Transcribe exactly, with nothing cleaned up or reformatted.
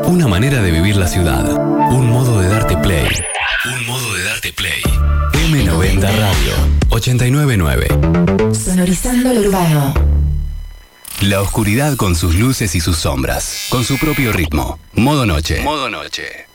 Una manera de vivir la ciudad. Un modo de darte play. Un modo de darte play. eme noventa Radio ochenta y nueve nueve. Sonorizando lo urbano. La oscuridad con sus luces y sus sombras. Con su propio ritmo. Modo noche. Modo noche.